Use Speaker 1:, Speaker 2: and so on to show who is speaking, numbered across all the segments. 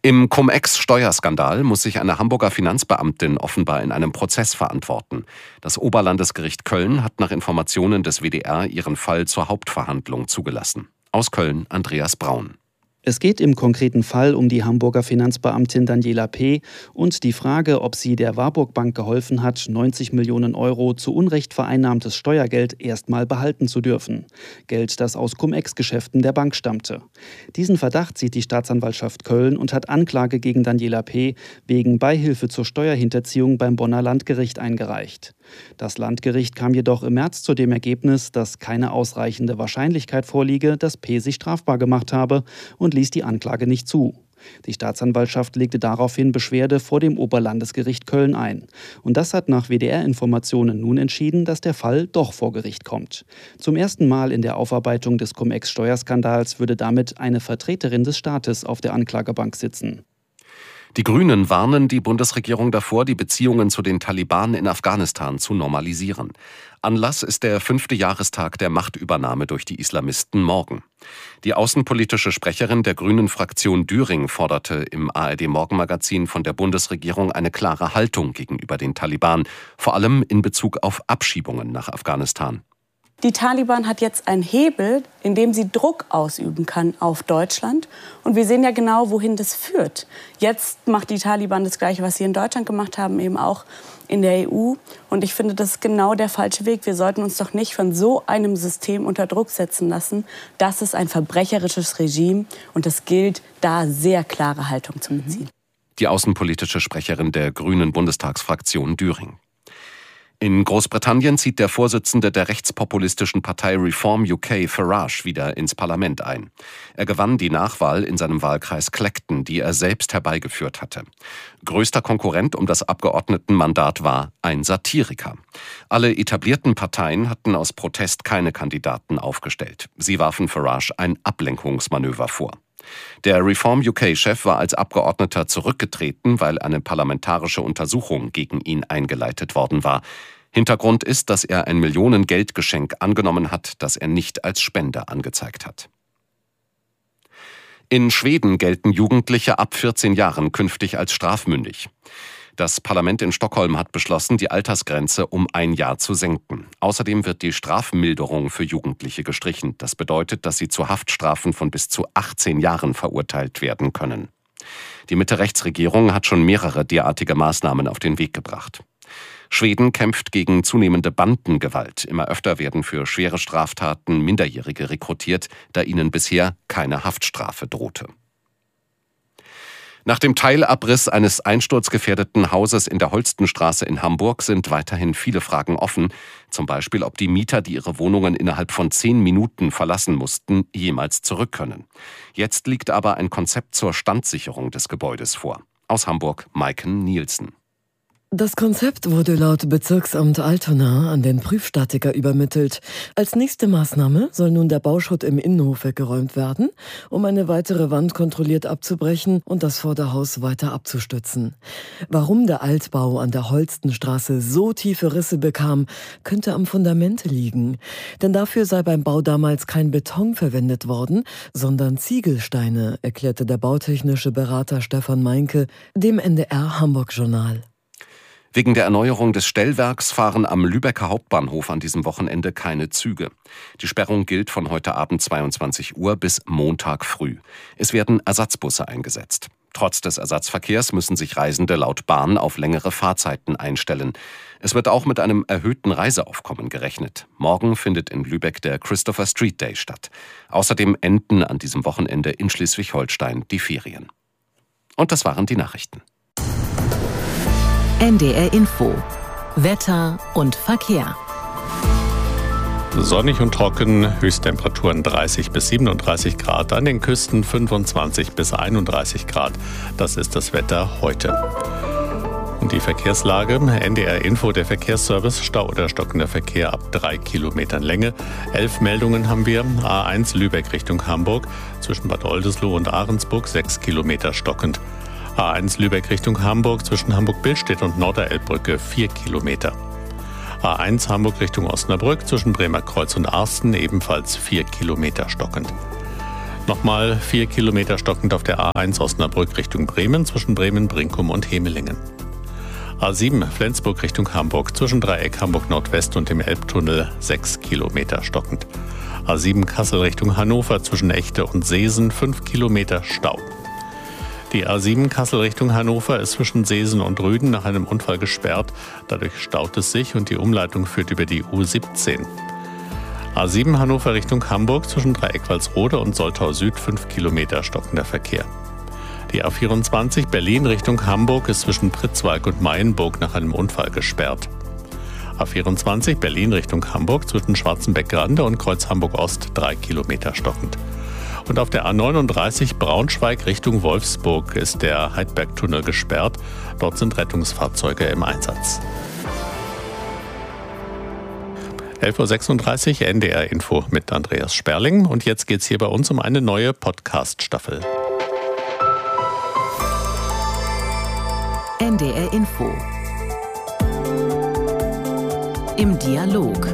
Speaker 1: Im Cum-Ex-Steuerskandal muss sich eine Hamburger Finanzbeamtin offenbar in einem Prozess verantworten. Das Oberlandesgericht Köln hat nach Informationen des WDR ihren Fall zur Hauptverhandlung zugelassen. Aus Köln Andreas Braun.
Speaker 2: Es geht im konkreten Fall um die Hamburger Finanzbeamtin Daniela P. und die Frage, ob sie der Warburg Bank geholfen hat, 90 Millionen Euro zu Unrecht vereinnahmtes Steuergeld erstmal behalten zu dürfen. Geld, das aus Cum-Ex-Geschäften der Bank stammte. Diesen Verdacht sieht die Staatsanwaltschaft Köln und hat Anklage gegen Daniela P. wegen Beihilfe zur Steuerhinterziehung beim Bonner Landgericht eingereicht. Das Landgericht kam jedoch im März zu dem Ergebnis, dass keine ausreichende Wahrscheinlichkeit vorliege, dass P. sich strafbar gemacht habe und ließ die Anklage nicht zu. Die Staatsanwaltschaft legte daraufhin Beschwerde vor dem Oberlandesgericht Köln ein. Und das hat nach WDR-Informationen nun entschieden, dass der Fall doch vor Gericht kommt. Zum ersten Mal in der Aufarbeitung des Cum-Ex-Steuerskandals würde damit eine Vertreterin des Staates auf der Anklagebank sitzen.
Speaker 1: Die Grünen warnen die Bundesregierung davor, die Beziehungen zu den Taliban in Afghanistan zu normalisieren. Anlass ist der 5. Jahrestag der Machtübernahme durch die Islamisten morgen. Die außenpolitische Sprecherin der Grünen-Fraktion Düring forderte im ARD-Morgenmagazin von der Bundesregierung eine klare Haltung gegenüber den Taliban, vor allem in Bezug auf Abschiebungen nach Afghanistan.
Speaker 3: Die Taliban hat jetzt einen Hebel, in dem sie Druck ausüben kann auf Deutschland. Und wir sehen ja genau, wohin das führt. Jetzt macht die Taliban das Gleiche, was sie in Deutschland gemacht haben, eben auch in der EU. Und ich finde, das ist genau der falsche Weg. Wir sollten uns doch nicht von so einem System unter Druck setzen lassen. Das ist ein verbrecherisches Regime und es gilt, da sehr klare Haltung zu beziehen.
Speaker 1: Die außenpolitische Sprecherin der Grünen Bundestagsfraktion Düring. In Großbritannien zieht der Vorsitzende der rechtspopulistischen Partei Reform UK, Farage, wieder ins Parlament ein. Er gewann die Nachwahl in seinem Wahlkreis Clacton, die er selbst herbeigeführt hatte. Größter Konkurrent um das Abgeordnetenmandat war ein Satiriker. Alle etablierten Parteien hatten aus Protest keine Kandidaten aufgestellt. Sie warfen Farage ein Ablenkungsmanöver vor. Der Reform UK-Chef war als Abgeordneter zurückgetreten, weil eine parlamentarische Untersuchung gegen ihn eingeleitet worden war. Hintergrund ist, dass er ein Millionen-Geldgeschenk angenommen hat, das er nicht als Spende angezeigt hat. In Schweden gelten Jugendliche ab 14 Jahren künftig als strafmündig. Das Parlament in Stockholm hat beschlossen, die Altersgrenze um 1 Jahr zu senken. Außerdem wird die Strafmilderung für Jugendliche gestrichen. Das bedeutet, dass sie zu Haftstrafen von bis zu 18 Jahren verurteilt werden können. Die Mitte-Rechts-Regierung hat schon mehrere derartige Maßnahmen auf den Weg gebracht. Schweden kämpft gegen zunehmende Bandengewalt. Immer öfter werden für schwere Straftaten Minderjährige rekrutiert, da ihnen bisher keine Haftstrafe drohte. Nach dem Teilabriss eines einsturzgefährdeten Hauses in der Holstenstraße in Hamburg sind weiterhin viele Fragen offen. Zum Beispiel, ob die Mieter, die ihre Wohnungen innerhalb von 10 Minuten verlassen mussten, jemals zurück können. Jetzt liegt aber ein Konzept zur Standsicherung des Gebäudes vor. Aus Hamburg, Maiken Nielsen.
Speaker 4: Das Konzept wurde laut Bezirksamt Altona an den Prüfstatiker übermittelt. Als nächste Maßnahme soll nun der Bauschutt im Innenhof weggeräumt werden, um eine weitere Wand kontrolliert abzubrechen und das Vorderhaus weiter abzustützen. Warum der Altbau an der Holstenstraße so tiefe Risse bekam, könnte am Fundament liegen. Denn dafür sei beim Bau damals kein Beton verwendet worden, sondern Ziegelsteine, erklärte der bautechnische Berater Stefan Meinke dem NDR Hamburg-Journal.
Speaker 1: Wegen der Erneuerung des Stellwerks fahren am Lübecker Hauptbahnhof an diesem Wochenende keine Züge. Die Sperrung gilt von heute Abend 22 Uhr bis Montag früh. Es werden Ersatzbusse eingesetzt. Trotz des Ersatzverkehrs müssen sich Reisende laut Bahn auf längere Fahrzeiten einstellen. Es wird auch mit einem erhöhten Reiseaufkommen gerechnet. Morgen findet in Lübeck der Christopher Street Day statt. Außerdem enden an diesem Wochenende in Schleswig-Holstein die Ferien. Und das waren die Nachrichten.
Speaker 5: NDR Info. Wetter und Verkehr.
Speaker 6: Sonnig und trocken, Höchsttemperaturen 30 bis 37 Grad, an den Küsten 25 bis 31 Grad. Das ist das Wetter heute. Und die Verkehrslage, NDR Info, der Verkehrsservice, Stau oder stockender Verkehr ab 3 Kilometern Länge. 11 Meldungen haben wir, A1 Lübeck Richtung Hamburg, zwischen Bad Oldesloe und Ahrensburg 6 Kilometer stockend. A1 Lübeck Richtung Hamburg, zwischen Hamburg-Billstedt und Norderelbbrücke 4 Kilometer. A1 Hamburg Richtung Osnabrück, zwischen Bremerkreuz und Arsten ebenfalls 4 Kilometer stockend. Nochmal 4 Kilometer stockend auf der A1 Osnabrück Richtung Bremen zwischen Bremen-Brinkum und Hemelingen. A7 Flensburg Richtung Hamburg zwischen Dreieck Hamburg-Nordwest und dem Elbtunnel 6 Kilometer stockend. A7 Kassel Richtung Hannover zwischen Echte und Seesen 5 Kilometer Stau. Die A7 Kassel Richtung Hannover ist zwischen Seesen und Rüden nach einem Unfall gesperrt. Dadurch staut es sich und die Umleitung führt über die U17. A7 Hannover Richtung Hamburg zwischen Dreieck-Walsrode und Soltau Süd 5 Kilometer stockender Verkehr. Die A24 Berlin Richtung Hamburg ist zwischen Pritzwalk und Mayenburg nach einem Unfall gesperrt. A24 Berlin Richtung Hamburg zwischen Schwarzenbeck-Grande und Kreuz Hamburg-Ost 3 Kilometer stockend. Und auf der A39 Braunschweig Richtung Wolfsburg ist der Heidbergtunnel gesperrt. Dort sind Rettungsfahrzeuge im Einsatz. 11.36 Uhr NDR Info mit Andreas Sperling. Und jetzt geht es hier bei uns um eine neue Podcast-Staffel.
Speaker 5: NDR Info. Im Dialog.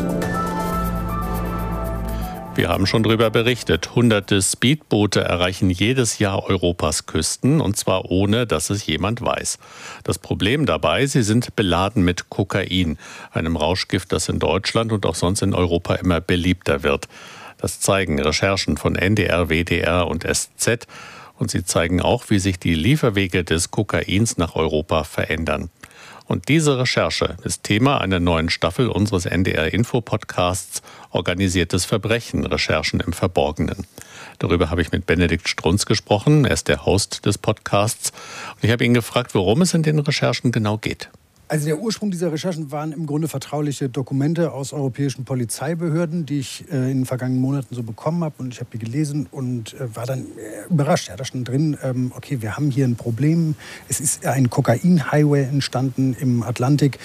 Speaker 6: Wir haben schon darüber berichtet. Hunderte Speedboote erreichen jedes Jahr Europas Küsten, und zwar ohne, dass es jemand weiß. Das Problem dabei, sie sind beladen mit Kokain, einem Rauschgift, das in Deutschland und auch sonst in Europa immer beliebter wird. Das zeigen Recherchen von NDR, WDR und SZ. Und sie zeigen auch, wie sich die Lieferwege des Kokains nach Europa verändern. Und diese Recherche ist Thema einer neuen Staffel unseres NDR-Info-Podcasts Organisiertes Verbrechen, Recherchen im Verborgenen. Darüber habe ich mit Benedikt Strunz gesprochen. Er ist der Host des Podcasts. Und ich habe ihn gefragt, worum es in den Recherchen genau geht.
Speaker 7: Also der Ursprung dieser Recherchen waren im Grunde vertrauliche Dokumente aus europäischen Polizeibehörden, die ich in den vergangenen Monaten so bekommen habe. Und ich habe die gelesen und war dann überrascht. Ja, da stand drin, okay, wir haben hier ein Problem. Es ist ein Kokain-Highway entstanden im Atlantik.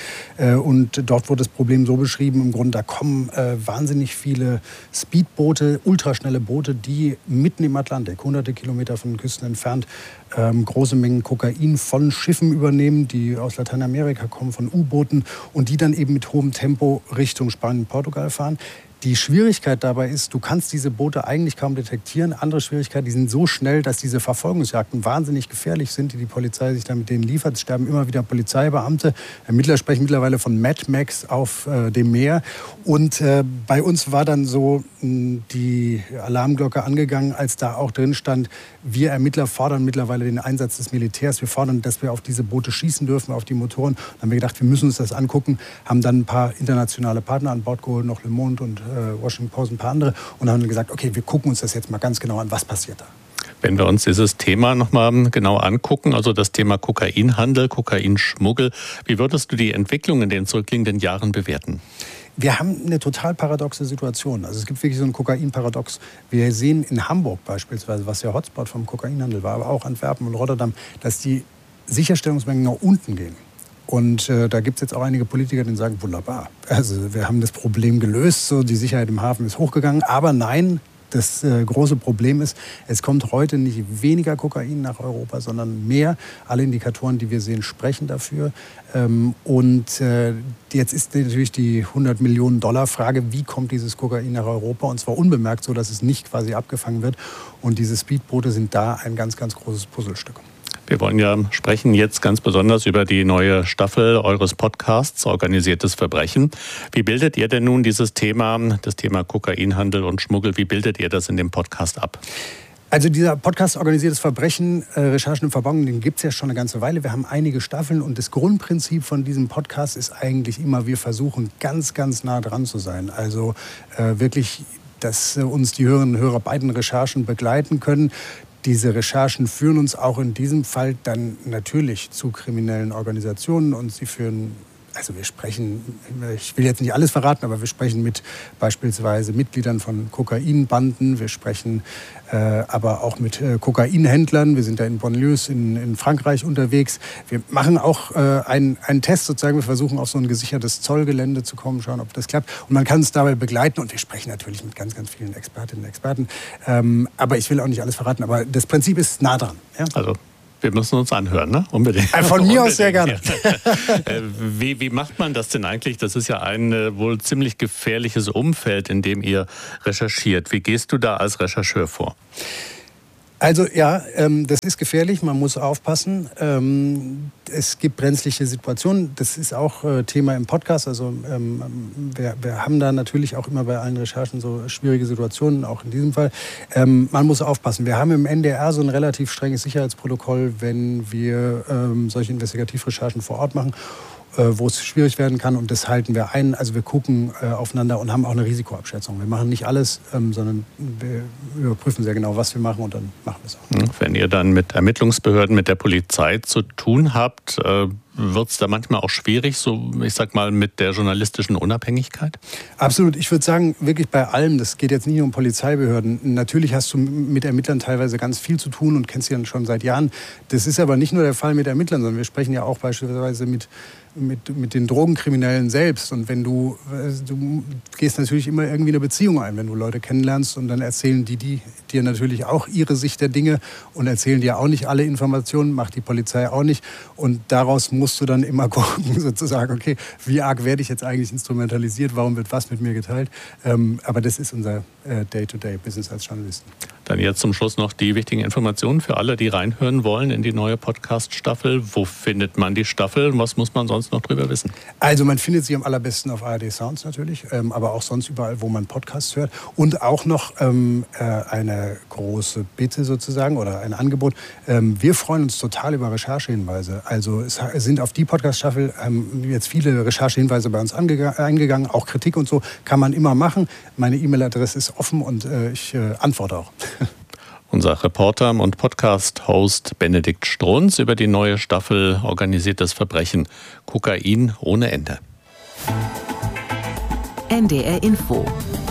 Speaker 7: Und dort wurde das Problem so beschrieben, im Grunde, da kommen wahnsinnig viele Speedboote, ultraschnelle Boote, die mitten im Atlantik, hunderte Kilometer von den Küsten entfernt, große Mengen Kokain von Schiffen übernehmen, die aus Lateinamerika kommen, von U-Booten, und die dann eben mit hohem Tempo Richtung Spanien und Portugal fahren. Die Schwierigkeit dabei ist, du kannst diese Boote eigentlich kaum detektieren. Andere Schwierigkeit, die sind so schnell, dass diese Verfolgungsjagden wahnsinnig gefährlich sind, die Polizei sich dann mit denen liefert. Es sterben immer wieder Polizeibeamte. Ermittler sprechen mittlerweile von Mad Max auf dem Meer. Und bei uns war dann so die Alarmglocke angegangen, als da auch drin stand, wir Ermittler fordern mittlerweile den Einsatz des Militärs. Wir fordern, dass wir auf diese Boote schießen dürfen, auf die Motoren. Dann haben wir gedacht, wir müssen uns das angucken. Haben dann ein paar internationale Partner an Bord geholt, noch Le Monde und Washington Post, ein paar andere, und haben gesagt, okay, wir gucken uns das jetzt mal ganz genau an, was passiert da.
Speaker 6: Wenn wir uns dieses Thema nochmal genau angucken, also das Thema Kokainhandel, Kokainschmuggel, wie würdest du die Entwicklung in den zurückliegenden Jahren bewerten?
Speaker 7: Wir haben eine total paradoxe Situation. Also es gibt wirklich so ein Kokain-Paradox. Wir sehen in Hamburg beispielsweise, was ja Hotspot vom Kokainhandel war, aber auch Antwerpen und Rotterdam, dass die Sicherstellungsmengen nach unten gehen. Und da gibt es jetzt auch einige Politiker, die sagen, wunderbar, also wir haben das Problem gelöst, so die Sicherheit im Hafen ist hochgegangen. Aber nein, das große Problem ist, es kommt heute nicht weniger Kokain nach Europa, sondern mehr. Alle Indikatoren, die wir sehen, sprechen dafür. Jetzt ist natürlich die $100-Millionen-Frage, wie kommt dieses Kokain nach Europa? Und zwar unbemerkt, so dass es nicht quasi abgefangen wird. Und diese Speedboote sind da ein ganz, ganz großes Puzzlestück.
Speaker 6: Wir wollen ja sprechen jetzt ganz besonders über die neue Staffel eures Podcasts Organisiertes Verbrechen. Wie bildet ihr denn nun dieses Thema, das Thema Kokainhandel und Schmuggel, wie bildet ihr das in dem Podcast ab?
Speaker 7: Also dieser Podcast Organisiertes Verbrechen, Recherchen im Verborgenen, den gibt es ja schon eine ganze Weile. Wir haben einige Staffeln und das Grundprinzip von diesem Podcast ist eigentlich immer, wir versuchen ganz, ganz nah dran zu sein. Also wirklich, dass uns die Hörerinnen und Hörer bei den Recherchen begleiten können. Diese Recherchen führen uns auch in diesem Fall dann natürlich zu kriminellen Organisationen und sie führen, also wir sprechen, ich will jetzt nicht alles verraten, aber wir sprechen mit beispielsweise Mitgliedern von Kokainbanden, wir sprechen aber auch mit Kokainhändlern, wir sind da in Banlieues in Frankreich unterwegs. Wir machen auch einen Test sozusagen, wir versuchen auf so ein gesichertes Zollgelände zu kommen, schauen, ob das klappt. Und man kann uns dabei begleiten und wir sprechen natürlich mit ganz, ganz vielen Expertinnen und Experten. Aber ich will auch nicht alles verraten, aber das Prinzip ist nah dran. Ja?
Speaker 6: Also Wir müssen uns anhören, ne? Unbedingt.
Speaker 7: Von mir aus sehr gerne.
Speaker 6: Wie macht man das denn eigentlich? Das ist ja ein wohl ziemlich gefährliches Umfeld, in dem ihr recherchiert. Wie gehst du da als Rechercheur vor?
Speaker 7: Also ja, das ist gefährlich, man muss aufpassen. Es gibt brenzliche Situationen, das ist auch Thema im Podcast. Also wir haben da natürlich auch immer bei allen Recherchen so schwierige Situationen, auch in diesem Fall. Man muss aufpassen. Wir haben im NDR so ein relativ strenges Sicherheitsprotokoll, wenn wir solche Investigativrecherchen vor Ort machen, wo es schwierig werden kann, und das halten wir ein. Also wir gucken aufeinander und haben auch eine Risikoabschätzung. Wir machen nicht alles, sondern wir überprüfen sehr genau, was wir machen, und dann machen wir es auch.
Speaker 6: Wenn ihr dann mit Ermittlungsbehörden, mit der Polizei zu tun habt, wird es da manchmal auch schwierig, so ich sag mal mit der journalistischen Unabhängigkeit?
Speaker 7: Absolut. Ich würde sagen, wirklich bei allem, das geht jetzt nicht um Polizeibehörden. Natürlich hast du mit Ermittlern teilweise ganz viel zu tun und kennst sie dann schon seit Jahren. Das ist aber nicht nur der Fall mit Ermittlern, sondern wir sprechen ja auch beispielsweise mit den Drogenkriminellen selbst. Und wenn du gehst natürlich immer irgendwie eine Beziehung ein, wenn du Leute kennenlernst, und dann erzählen die dir natürlich auch ihre Sicht der Dinge und erzählen dir auch nicht alle Informationen, macht die Polizei auch nicht. Und daraus musst du dann immer gucken, sozusagen, okay, wie arg werde ich jetzt eigentlich instrumentalisiert, warum wird was mit mir geteilt? Aber das ist unser Day-to-Day-Business als Journalisten.
Speaker 6: Dann jetzt zum Schluss noch die wichtigen Informationen für alle, die reinhören wollen in die neue Podcast-Staffel. Wo findet man die Staffel? Was muss man sonst noch drüber wissen?
Speaker 7: Also man findet sie am allerbesten auf ARD Sounds natürlich, aber auch sonst überall, wo man Podcasts hört. Und auch noch eine große Bitte sozusagen oder ein Angebot. Wir freuen uns total über Recherchehinweise. Also es sind auf die Podcast-Staffel jetzt viele Recherchehinweise bei uns eingegangen. Auch Kritik und so kann man immer machen. Meine E-Mail-Adresse ist offen und ich antworte auch.
Speaker 6: Unser Reporter und Podcast-Host Benedikt Strunz über die neue Staffel Organisiertes Verbrechen. Kokain ohne Ende.
Speaker 5: NDR Info.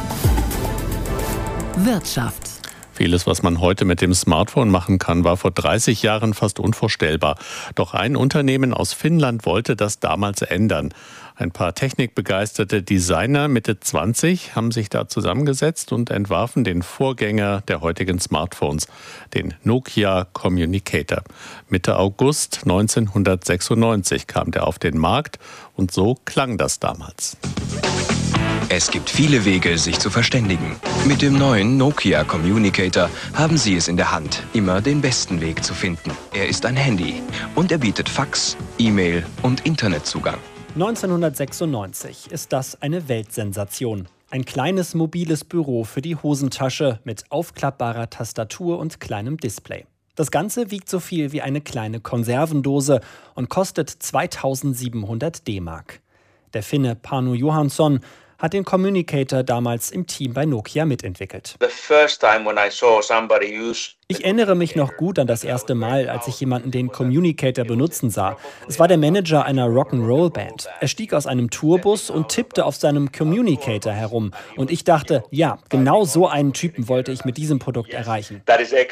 Speaker 5: Wirtschaft.
Speaker 6: Vieles, was man heute mit dem Smartphone machen kann, war vor 30 Jahren fast unvorstellbar. Doch ein Unternehmen aus Finnland wollte das damals ändern. Ein paar technikbegeisterte Designer Mitte 20 haben sich da zusammengesetzt und entwarfen den Vorgänger der heutigen Smartphones, den Nokia Communicator. Mitte August 1996 kam der auf den Markt und so klang das damals.
Speaker 8: Es gibt viele Wege, sich zu verständigen. Mit dem neuen Nokia Communicator haben Sie es in der Hand, immer den besten Weg zu finden. Er ist ein Handy und er bietet Fax, E-Mail und Internetzugang.
Speaker 9: 1996 ist das eine Weltsensation. Ein kleines mobiles Büro für die Hosentasche mit aufklappbarer Tastatur und kleinem Display. Das Ganze wiegt so viel wie eine kleine Konservendose und kostet 2.700 D-Mark. Der Finne Panu Johansson hat den Communicator damals im Team bei Nokia mitentwickelt. Ich erinnere mich noch gut an das erste Mal, als ich jemanden den Communicator benutzen sah. Es war der Manager einer Rock'n'Roll-Band. Er stieg aus einem Tourbus und tippte auf seinem Communicator herum. Und ich dachte, ja, genau so einen Typen wollte ich mit diesem Produkt erreichen.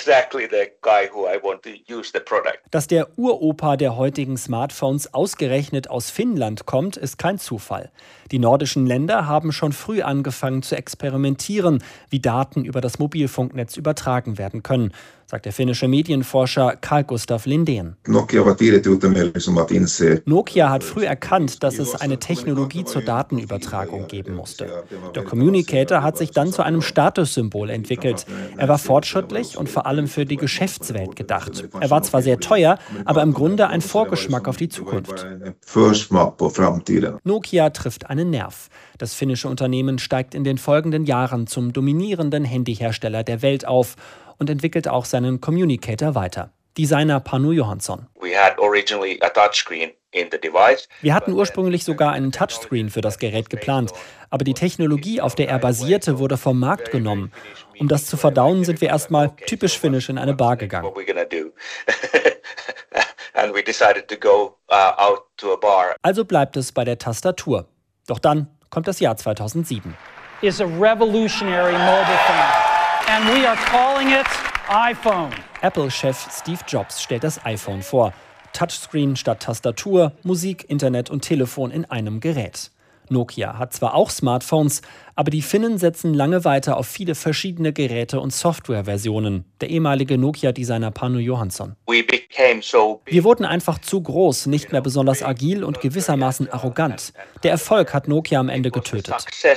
Speaker 9: Dass der Uropa der heutigen Smartphones ausgerechnet aus Finnland kommt, ist kein Zufall. Die nordischen Länder haben schon früh angefangen zu experimentieren, wie Daten über das Mobilfunknetz übertragen werden können, sagt der finnische Medienforscher Carl Gustaf Lindén. Nokia hat früh erkannt, dass es eine Technologie zur Datenübertragung geben musste. Der Communicator hat sich dann zu einem Statussymbol entwickelt. Er war fortschrittlich und vor allem für die Geschäftswelt gedacht. Er war zwar sehr teuer, aber im Grunde ein Vorgeschmack auf die Zukunft. Nokia trifft einen Nerv. Das finnische Unternehmen steigt in den folgenden Jahren zum dominierenden Handyhersteller der Welt auf und entwickelt auch seinen Communicator weiter. Designer Panu Johansson. Wir hatten ursprünglich sogar einen Touchscreen für das Gerät geplant, aber die Technologie, auf der er basierte, wurde vom Markt genommen. Um das zu verdauen, sind wir erstmal typisch finnisch in eine Bar gegangen. Also bleibt es bei der Tastatur. Doch dann kommt das Jahr 2007.
Speaker 10: Is a revolutionary mobile phone. And we are calling it iPhone.
Speaker 9: Apple-Chef Steve Jobs stellt das iPhone vor. Touchscreen statt Tastatur, Musik, Internet und Telefon in einem Gerät. Nokia hat zwar auch Smartphones, aber die Finnen setzen lange weiter auf viele verschiedene Geräte und Softwareversionen. Der ehemalige Nokia-Designer Panu Johansson. Wir wurden einfach zu groß, nicht mehr besonders agil und gewissermaßen arrogant. Der Erfolg hat Nokia am Ende getötet.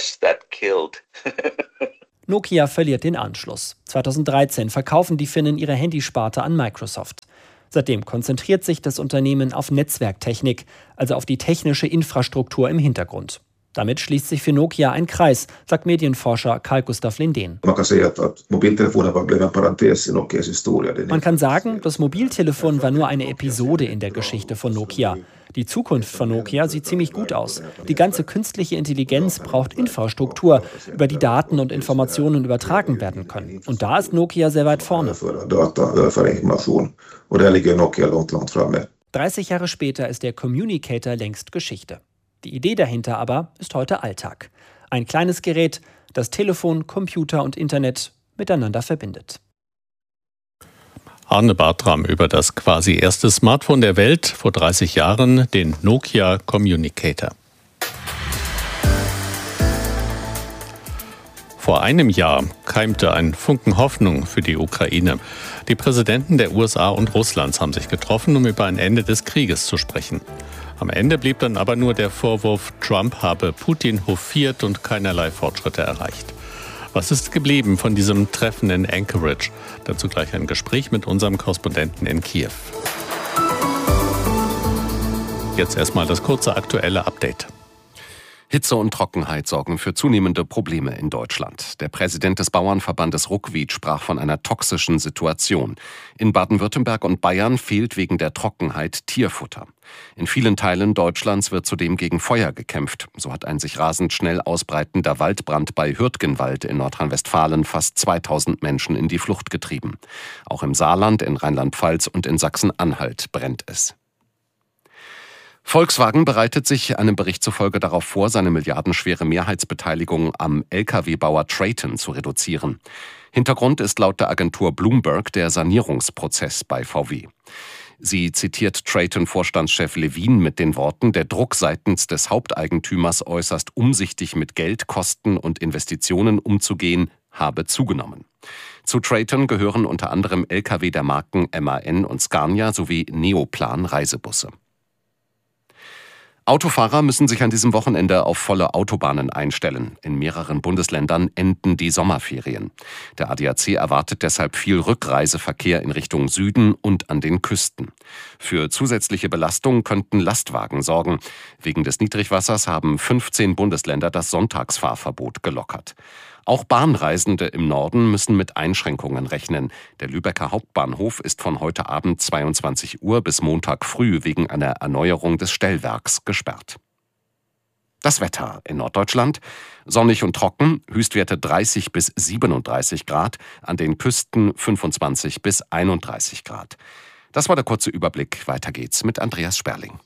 Speaker 9: Nokia verliert den Anschluss. 2013 verkaufen die Finnen ihre Handysparte an Microsoft. Seitdem konzentriert sich das Unternehmen auf Netzwerktechnik, also auf die technische Infrastruktur im Hintergrund. Damit schließt sich für Nokia ein Kreis, sagt Medienforscher Carl Gustaf Lindén. Man kann sagen, das Mobiltelefon war nur eine Episode in der Geschichte von Nokia. Die Zukunft von Nokia sieht ziemlich gut aus. Die ganze künstliche Intelligenz braucht Infrastruktur, über die Daten und Informationen übertragen werden können. Und da ist Nokia sehr weit vorne. 30 Jahre später ist der Communicator längst Geschichte. Die Idee dahinter aber ist heute Alltag. Ein kleines Gerät, das Telefon, Computer und Internet miteinander verbindet.
Speaker 6: Arne Bartram über das quasi erste Smartphone der Welt vor 30 Jahren, den Nokia Communicator. Vor einem Jahr keimte ein Funken Hoffnung für die Ukraine. Die Präsidenten der USA und Russlands haben sich getroffen, um über ein Ende des Krieges zu sprechen. Am Ende blieb dann aber nur der Vorwurf, Trump habe Putin hofiert und keinerlei Fortschritte erreicht. Was ist geblieben von diesem Treffen in Anchorage? Dazu gleich ein Gespräch mit unserem Korrespondenten in Kiew. Jetzt erstmal das kurze aktuelle Update.
Speaker 1: Hitze und Trockenheit sorgen für zunehmende Probleme in Deutschland. Der Präsident des Bauernverbandes Ruckwied sprach von einer toxischen Situation. In Baden-Württemberg und Bayern fehlt wegen der Trockenheit Tierfutter. In vielen Teilen Deutschlands wird zudem gegen Feuer gekämpft. So hat ein sich rasend schnell ausbreitender Waldbrand bei Hürtgenwald in Nordrhein-Westfalen fast 2000 Menschen in die Flucht getrieben. Auch im Saarland, in Rheinland-Pfalz und in Sachsen-Anhalt brennt es. Volkswagen bereitet sich einem Bericht zufolge darauf vor, seine milliardenschwere Mehrheitsbeteiligung am Lkw-Bauer Traton zu reduzieren. Hintergrund ist laut der Agentur Bloomberg der Sanierungsprozess bei VW. Sie zitiert Traton-Vorstandschef Levin mit den Worten: Der Druck seitens des Haupteigentümers, äußerst umsichtig mit Geld, Kosten und Investitionen umzugehen, habe zugenommen. Zu Traton gehören unter anderem Lkw der Marken MAN und Scania sowie Neoplan Reisebusse. Autofahrer müssen sich an diesem Wochenende auf volle Autobahnen einstellen. In mehreren Bundesländern enden die Sommerferien. Der ADAC erwartet deshalb viel Rückreiseverkehr in Richtung Süden und an den Küsten. Für zusätzliche Belastung könnten Lastwagen sorgen. Wegen des Niedrigwassers haben 15 Bundesländer das Sonntagsfahrverbot gelockert. Auch Bahnreisende im Norden müssen mit Einschränkungen rechnen. Der Lübecker Hauptbahnhof ist von heute Abend 22 Uhr bis Montag früh wegen einer Erneuerung des Stellwerks gesperrt. Das Wetter in Norddeutschland: sonnig und trocken, Höchstwerte 30 bis 37 Grad, an den Küsten 25 bis 31 Grad. Das war der kurze Überblick. Weiter geht's mit Andreas Sperling.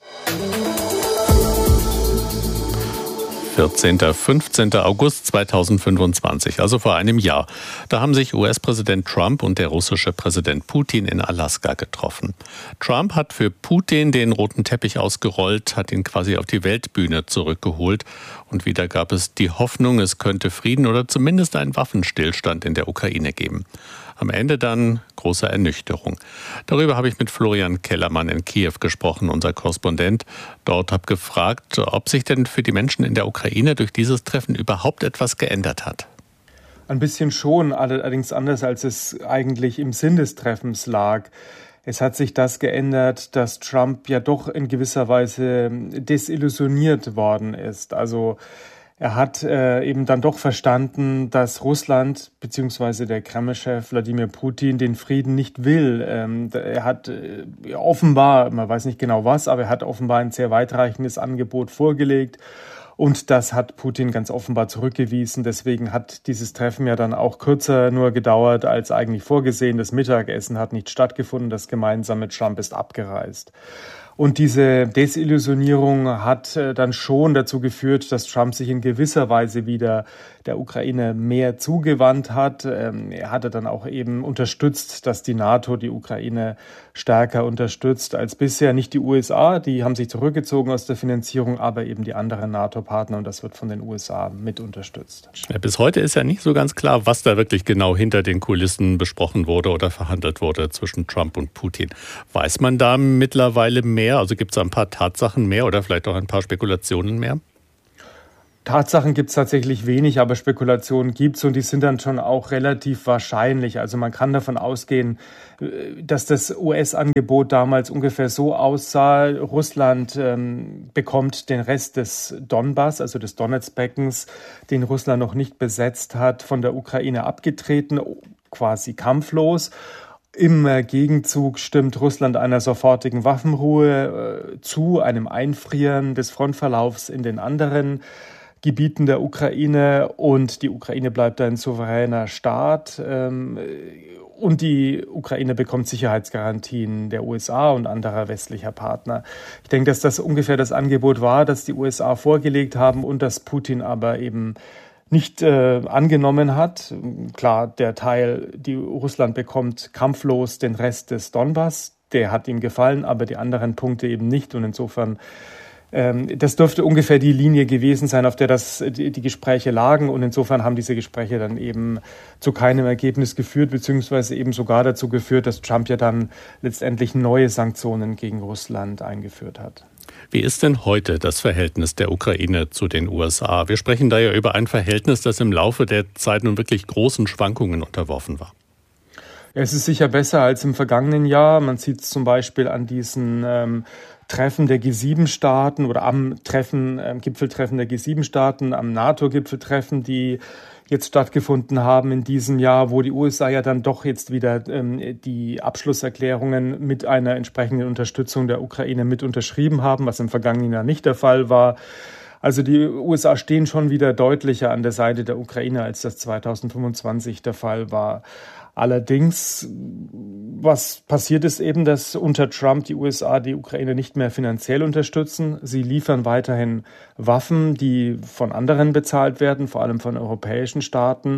Speaker 6: 14. 15. August 2025, also vor einem Jahr. Da haben sich US-Präsident Trump und der russische Präsident Putin in Alaska getroffen. Trump hat für Putin den roten Teppich ausgerollt, hat ihn quasi auf die Weltbühne zurückgeholt. Und wieder gab es die Hoffnung, es könnte Frieden oder zumindest einen Waffenstillstand in der Ukraine geben. Am Ende dann große Ernüchterung. Darüber habe ich mit Florian Kellermann in Kiew gesprochen, unser Korrespondent. Dort habe gefragt, ob sich denn für die Menschen in der Ukraine durch dieses Treffen überhaupt etwas geändert hat.
Speaker 11: Ein bisschen schon, allerdings anders, als es eigentlich im Sinn des Treffens lag. Es hat sich das geändert, dass Trump ja doch in gewisser Weise desillusioniert worden ist. Also er hat eben dann doch verstanden, dass Russland bzw. der Kreml-Chef Wladimir Putin den Frieden nicht will. Er hat offenbar, man weiß nicht genau was, aber er hat offenbar ein sehr weitreichendes Angebot vorgelegt. Und das hat Putin ganz offenbar zurückgewiesen. Deswegen hat dieses Treffen ja dann auch kürzer nur gedauert als eigentlich vorgesehen. Das Mittagessen hat nicht stattgefunden. Das gemeinsame Trump ist abgereist. Und diese Desillusionierung hat dann schon dazu geführt, dass Trump sich in gewisser Weise wieder der Ukraine mehr zugewandt hat. Er hatte dann auch eben unterstützt, dass die NATO die Ukraine stärker unterstützt als bisher. Nicht die USA, die haben sich zurückgezogen aus der Finanzierung, aber eben die anderen NATO-Partner, und das wird von den USA mit unterstützt.
Speaker 6: Ja, bis heute ist ja nicht so ganz klar, was da wirklich genau hinter den Kulissen besprochen wurde oder verhandelt wurde zwischen Trump und Putin. Weiß man da mittlerweile mehr? Also gibt es ein paar Tatsachen mehr oder vielleicht auch ein paar Spekulationen mehr?
Speaker 11: Tatsachen gibt es tatsächlich wenig, aber Spekulationen gibt es und die sind dann schon auch relativ wahrscheinlich. Also man kann davon ausgehen, dass das US-Angebot damals ungefähr so aussah. Russland bekommt den Rest des Donbass, also des Donetsk-Beckens, den Russland noch nicht besetzt hat, von der Ukraine abgetreten, quasi kampflos. Im Gegenzug stimmt Russland einer sofortigen Waffenruhe zu, einem Einfrieren des Frontverlaufs in den anderen Gebieten der Ukraine, und die Ukraine bleibt ein souveräner Staat und die Ukraine bekommt Sicherheitsgarantien der USA und anderer westlicher Partner. Ich denke, dass das ungefähr das Angebot war, das die USA vorgelegt haben und das Putin aber eben nicht angenommen hat. Klar, der Teil, die Russland bekommt kampflos den Rest des Donbass, der hat ihm gefallen, aber die anderen Punkte eben nicht, und insofern das dürfte ungefähr die Linie gewesen sein, auf der die Gespräche lagen. Und insofern haben diese Gespräche dann eben zu keinem Ergebnis geführt, beziehungsweise eben sogar dazu geführt, dass Trump ja dann letztendlich neue Sanktionen gegen Russland eingeführt hat.
Speaker 6: Wie ist denn heute das Verhältnis der Ukraine zu den USA? Wir sprechen da ja über ein Verhältnis, das im Laufe der Zeit nun wirklich großen Schwankungen unterworfen war.
Speaker 11: Es ist sicher besser als im vergangenen Jahr. Man sieht es zum Beispiel an diesen Treffen der G7-Staaten oder am Gipfeltreffen der G7-Staaten, am NATO-Gipfeltreffen, die jetzt stattgefunden haben in diesem Jahr, wo die USA ja dann doch jetzt wieder die Abschlusserklärungen mit einer entsprechenden Unterstützung der Ukraine mit unterschrieben haben, was im vergangenen Jahr nicht der Fall war. Also die USA stehen schon wieder deutlicher an der Seite der Ukraine, als das 2025 der Fall war. Allerdings, was passiert ist eben, dass unter Trump die USA die Ukraine nicht mehr finanziell unterstützen. Sie liefern weiterhin Waffen, die von anderen bezahlt werden, vor allem von europäischen Staaten.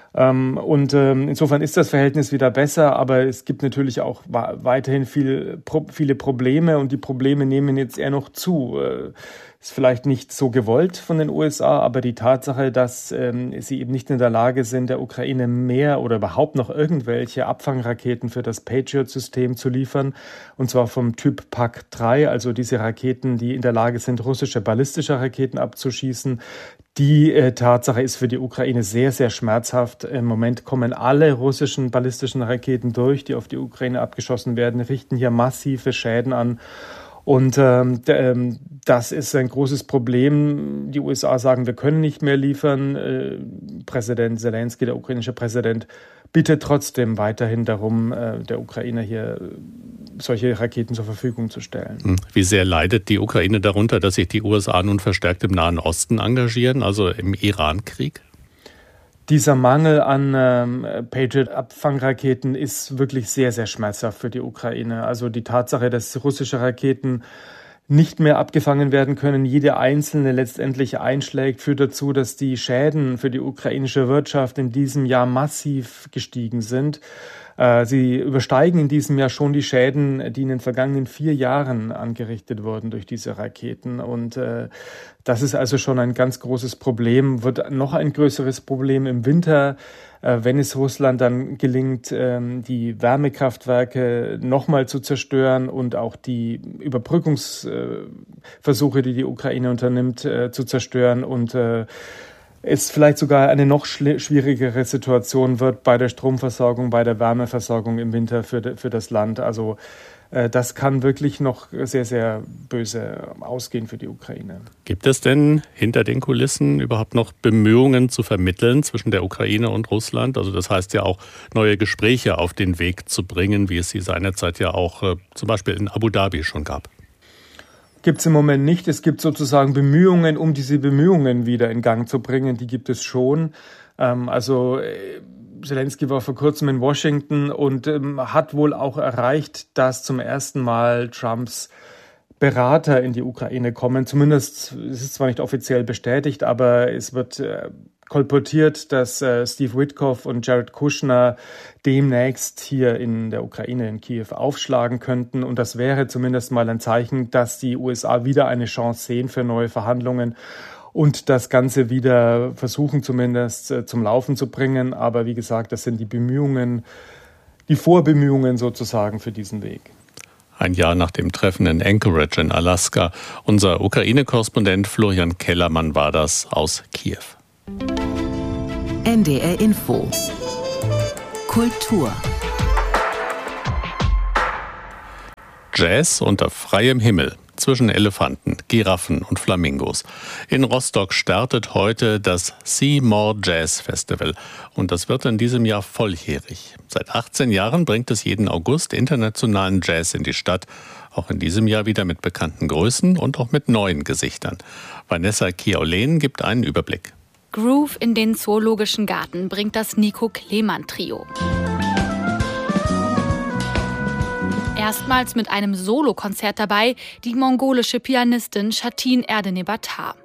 Speaker 11: Insofern ist das Verhältnis wieder besser, aber es gibt natürlich auch weiterhin viele Probleme, und die Probleme nehmen jetzt eher noch zu. Ist vielleicht nicht so gewollt von den USA, aber die Tatsache, dass sie eben nicht in der Lage sind, der Ukraine mehr oder überhaupt noch irgendwelche Abfangraketen für das Patriot-System zu liefern, und zwar vom Typ PAC-3, also diese Raketen, die in der Lage sind, russische ballistische Raketen abzuschießen. Die Tatsache ist für die Ukraine sehr, sehr schmerzhaft. Im Moment kommen alle russischen ballistischen Raketen durch, die auf die Ukraine abgeschossen werden, richten hier massive Schäden an. Und das ist ein großes Problem. Die USA sagen, wir können nicht mehr liefern. Präsident Zelensky, der ukrainische Präsident, bittet trotzdem weiterhin darum, der Ukraine hier solche Raketen zur Verfügung zu stellen.
Speaker 6: Wie sehr leidet die Ukraine darunter, dass sich die USA nun verstärkt im Nahen Osten engagieren, also im Iran-Krieg?
Speaker 11: Dieser Mangel an Patriot-Abfangraketen ist wirklich sehr, sehr schmerzhaft für die Ukraine. Also die Tatsache, dass russische Raketen nicht mehr abgefangen werden können, jede einzelne letztendlich einschlägt, führt dazu, dass die Schäden für die ukrainische Wirtschaft in diesem Jahr massiv gestiegen sind. Sie übersteigen in diesem Jahr schon die Schäden, die in den vergangenen 4 Jahren angerichtet wurden durch diese Raketen. Und das ist also schon ein ganz großes Problem, wird noch ein größeres Problem im Winter, wenn es Russland dann gelingt, die Wärmekraftwerke nochmal zu zerstören und auch die Überbrückungsversuche, die die Ukraine unternimmt, zu zerstören, und es vielleicht sogar eine noch schwierigere Situation wird bei der Stromversorgung, bei der Wärmeversorgung im Winter für das Land. Also das kann wirklich noch sehr, sehr böse ausgehen für die Ukraine.
Speaker 6: Gibt es denn hinter den Kulissen überhaupt noch Bemühungen zu vermitteln zwischen der Ukraine und Russland? Also das heißt ja auch, neue Gespräche auf den Weg zu bringen, wie es sie seinerzeit ja auch zum Beispiel in Abu Dhabi schon gab.
Speaker 11: Gibt es im Moment nicht. Es gibt sozusagen Bemühungen, um diese Bemühungen wieder in Gang zu bringen. Die gibt es schon. Zelensky war vor kurzem in Washington und hat wohl auch erreicht, dass zum ersten Mal Trumps Berater in die Ukraine kommen. Zumindest, es ist zwar nicht offiziell bestätigt, aber es wird kolportiert, dass Steve Witkoff und Jared Kushner demnächst hier in der Ukraine, in Kiew, aufschlagen könnten. Und das wäre zumindest mal ein Zeichen, dass die USA wieder eine Chance sehen für neue Verhandlungen und das Ganze wieder versuchen zumindest zum Laufen zu bringen. Aber wie gesagt, das sind die Vorbemühungen sozusagen für diesen Weg.
Speaker 6: Ein Jahr nach dem Treffen in Anchorage in Alaska. Unser Ukraine-Korrespondent Florian Kellermann war das aus Kiew.
Speaker 5: NDR Info. Kultur.
Speaker 6: Jazz unter freiem Himmel. Zwischen Elefanten, Giraffen und Flamingos. In Rostock startet heute das See More Jazz Festival und das wird in diesem Jahr volljährig. Seit 18 Jahren bringt es jeden August internationalen Jazz in die Stadt, auch in diesem Jahr wieder mit bekannten Größen und auch mit neuen Gesichtern. Vanessa Kiolen gibt einen Überblick.
Speaker 12: Groove in den Zoologischen Garten bringt das Nico Klemann Trio. Erstmals mit einem Solokonzert dabei die mongolische Pianistin Shatin Erdenebatar.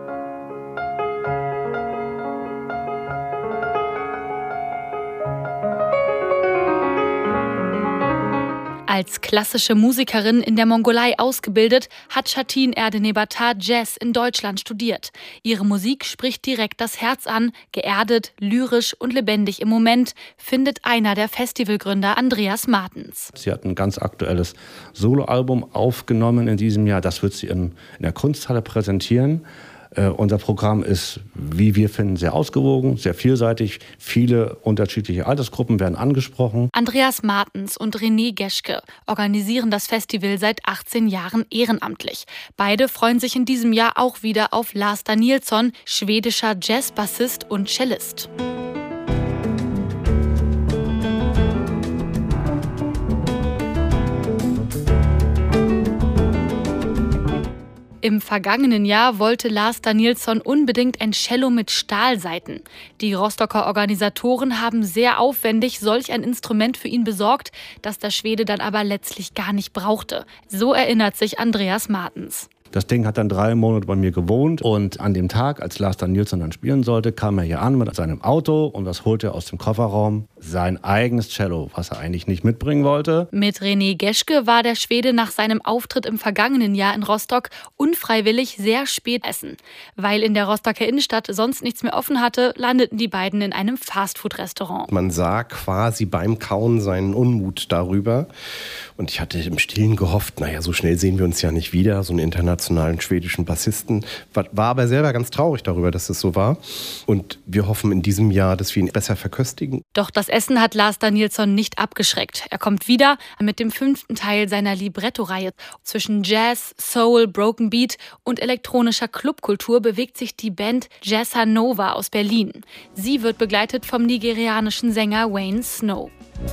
Speaker 12: Als klassische Musikerin in der Mongolei ausgebildet, hat Shatin Erdenebatar Jazz in Deutschland studiert. Ihre Musik spricht direkt das Herz an, geerdet, lyrisch und lebendig im Moment, findet einer der Festivalgründer Andreas Martens.
Speaker 13: Sie hat ein ganz aktuelles Soloalbum aufgenommen in diesem Jahr. Das wird sie in der Kunsthalle präsentieren. Unser Programm ist, wie wir finden, sehr ausgewogen, sehr vielseitig. Viele unterschiedliche Altersgruppen werden angesprochen.
Speaker 12: Andreas Martens und René Geschke organisieren das Festival seit 18 Jahren ehrenamtlich. Beide freuen sich in diesem Jahr auch wieder auf Lars Danielsson, schwedischer Jazzbassist und Cellist. Im vergangenen Jahr wollte Lars Danielsson unbedingt ein Cello mit Stahlsaiten. Die Rostocker Organisatoren haben sehr aufwendig solch ein Instrument für ihn besorgt, das der Schwede dann aber letztlich gar nicht brauchte. So erinnert sich Andreas Martens.
Speaker 13: Das Ding hat dann 3 Monate bei mir gewohnt und an dem Tag, als Lars Danielsson dann spielen sollte, kam er hier an mit seinem Auto und was holte er aus dem Kofferraum? Sein eigenes Cello, was er eigentlich nicht mitbringen wollte.
Speaker 12: Mit René Geschke war der Schwede nach seinem Auftritt im vergangenen Jahr in Rostock unfreiwillig sehr spät essen. Weil in der Rostocker Innenstadt sonst nichts mehr offen hatte, landeten die beiden in einem Fastfood-Restaurant.
Speaker 14: Man sah quasi beim Kauen seinen Unmut darüber. Und ich hatte im Stillen gehofft, so schnell sehen wir uns ja nicht wieder, so einen internationalen schwedischen Bassisten. War aber selber ganz traurig darüber, dass es so war. Und wir hoffen in diesem Jahr, dass wir ihn besser verköstigen.
Speaker 12: Doch das Essen hat Lars Danielsson nicht abgeschreckt. Er kommt wieder mit dem 5. Teil seiner Libretto-Reihe. Zwischen Jazz, Soul, Broken Beat und elektronischer Clubkultur bewegt sich die Band Jazza Nova aus Berlin. Sie wird begleitet vom nigerianischen Sänger Wayne Snow.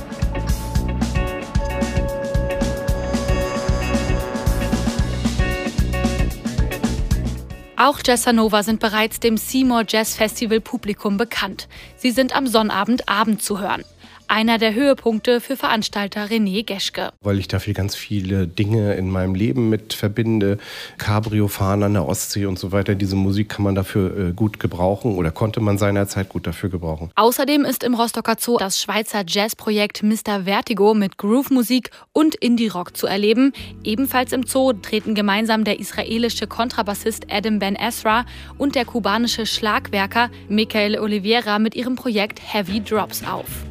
Speaker 12: Auch Jazza Nova sind bereits dem See More Jazz Festival Publikum bekannt. Sie sind am Sonnabend zu hören. Einer der Höhepunkte für Veranstalter René Geschke.
Speaker 14: Weil ich dafür ganz viele Dinge in meinem Leben mit verbinde. Cabrio fahren an der Ostsee und so weiter. Diese Musik kann man dafür gut gebrauchen oder konnte man seinerzeit gut dafür gebrauchen.
Speaker 12: Außerdem ist im Rostocker Zoo das Schweizer Jazzprojekt Mr. Vertigo mit Groove-Musik und Indie-Rock zu erleben. Ebenfalls im Zoo treten gemeinsam der israelische Kontrabassist Adam Ben Ezra und der kubanische Schlagwerker Michael Oliveira mit ihrem Projekt Heavy Drops auf.